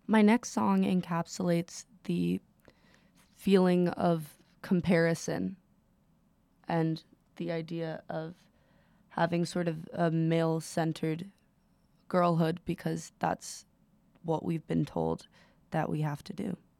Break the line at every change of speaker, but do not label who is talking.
My next song encapsulates the feeling of comparison and the idea of having sort of a male-centered girlhood because that's what we've been told that we have to do.